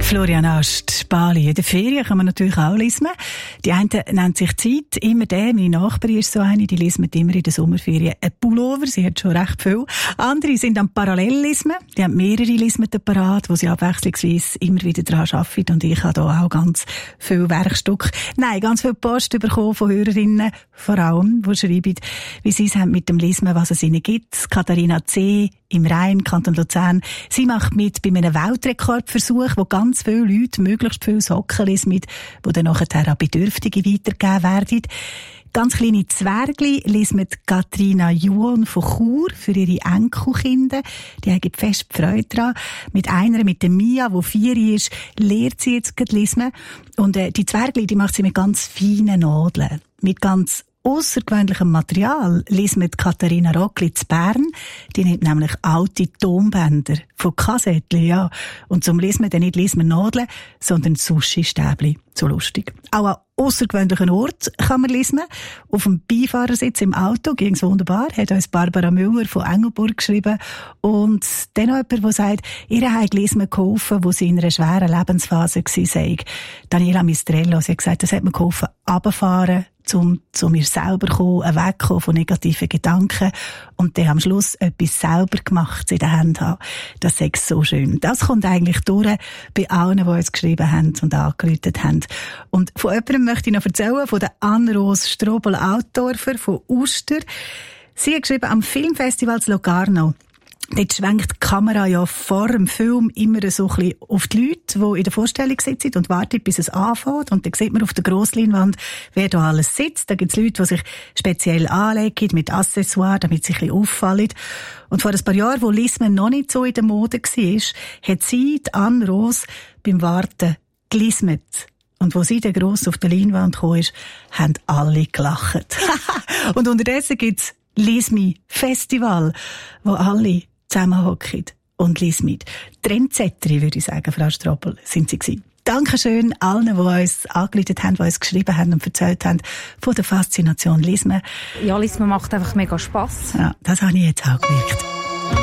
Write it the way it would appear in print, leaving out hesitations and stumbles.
Florian Ast, Bali. In der Ferien kann man natürlich auch lesen. Die einen nennt sich Zeit. Immer der, meine Nachbarin ist so eine, die liest immer in den Sommerferien einen Pullover. Sie hat schon recht viel. Andere sind am Parallelllismen. Die haben mehrere Lismeten parat, wo sie abwechslungsweise immer wieder daran arbeiten. Und ich habe da auch ganz viel Werkstücke. Nein, ganz viel Post bekommen von Hörerinnen, vor allem, die schreiben, wie sie es haben mit dem Lismen, was es ihnen gibt. Katharina C. im Rhein, Kanton Luzern. Sie macht mit bei einem Weltrekordversuch, wo ganz viele Leute möglichst viele Socken lesen, die dann nachher an Bedürftige weitergegeben werden. Ganz kleine Zwergli lesen Katrina Juon von Chur für ihre Enkelkinder. Die haben fest Freude daran. Mit der Mia, die 4 ist, lehrt sie jetzt lesen. Und die Zwergli, die macht sie mit ganz feinen Nadeln. Mit ganz aussergewöhnlichem Material liest Katharina Rockli zu Bern. Die nimmt nämlich alte Tonbänder von Kassettchen, ja. Und zum Lesen dann nicht Nadeln, sondern Sushi-Stäbli. So lustig. Auch an aussergewöhnlichen Ort kann man lesen. Auf dem Beifahrersitz im Auto ging's wunderbar. Hat uns Barbara Müller von Engelburg geschrieben. Und dann noch jemand, der sagt, ihr habt Lesen geholfen, wo sie in einer schweren Lebensphase war. Daniela Mistrello, sie hat gesagt, das hat mir geholfen, runterfahren, zu mir selber kommen, wegkommen von negativen Gedanken und dann am Schluss etwas selber gemacht in den Händen haben. Das ist so schön. Das kommt eigentlich durch bei allen, die uns geschrieben haben und angerufen haben. Und von jemandem möchte ich noch erzählen, von der Anne-Rose Strobel-Altdorfer von Uster. Sie hat geschrieben, am Filmfestival zu Locarno. Dort schwenkt die Kamera ja vor dem Film immer so ein bisschen auf die Leute, die in der Vorstellung sitzen und warten, bis es anfängt. Und dann sieht man auf der Grossleinwand, wer da alles sitzt. Da gibt es Leute, die sich speziell anlegen mit Accessoires, damit sie ein bisschen auffallen. Und vor ein paar Jahren, wo Lismen noch nicht so in der Mode war, hat sie, die Anne Rose, beim Warten gelismet. Und wo sie dann gross auf der Leinwand gekommen ist, haben alle gelacht. Und unterdessen gibt's Lismi-Festival, wo alle zusammenhocken und lies mit. Trendsetterin, würde ich sagen, Frau Strobel, sind sie gewesen. Dankeschön allen, die uns angerufen haben, die uns geschrieben haben und erzählt haben von der Faszination Lismen. Ja, Lismen macht einfach mega Spass. Ja, das habe ich jetzt auch gemerkt.